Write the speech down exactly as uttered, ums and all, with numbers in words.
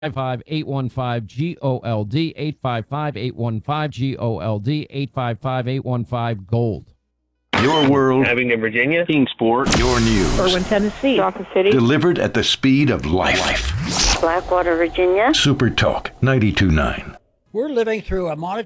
five eight one five G O L D, eight five five eight one five G O L D, eight five five eight one five GOLD. Your world, Abingdon, Virginia. Kingsport, your news. Irwin, Tennessee. Dawson City. Delivered at the speed of life. Blackwater, Virginia. Super Talk ninety-two point nine. We're living through a monetary